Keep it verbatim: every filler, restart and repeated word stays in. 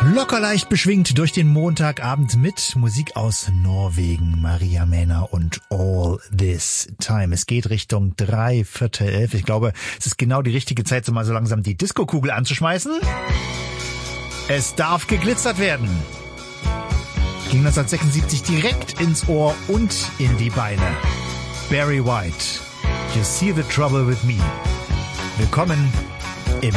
Locker leicht beschwingt durch den Montagabend mit Musik aus Norwegen, Maria Männer und All This Time. Es geht Richtung drei Viertel elf. Ich glaube, es ist genau die richtige Zeit, so mal so langsam die Disco-Kugel anzuschmeißen. Es darf geglitzert werden. Ging neunzehnhundertsechsundsiebzig direkt ins Ohr und in die Beine. Barry White, You See the Trouble with Me. Willkommen